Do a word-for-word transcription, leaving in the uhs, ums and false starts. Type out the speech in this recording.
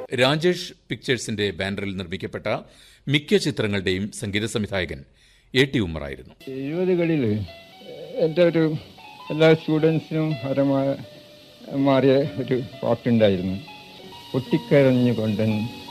രാജേഷ് പിക്ചേഴ്സിന്റെ ബാനറിൽ നിർമ്മിക്കപ്പെട്ട മിക്ക ചിത്രങ്ങളുടെയും സംഗീത സംവിധായകൻ എ ടി ഉമ്മറായിരുന്നു. എഴുപതുകളിൽ എൻ്റെ ഒരു എല്ലാ സ്റ്റുഡൻസിനും ഹരമായ മാറിയ ഒരു പാട്ടുണ്ടായിരുന്നു. പൊട്ടിക്കരഞ്ഞുകൊണ്ടൻ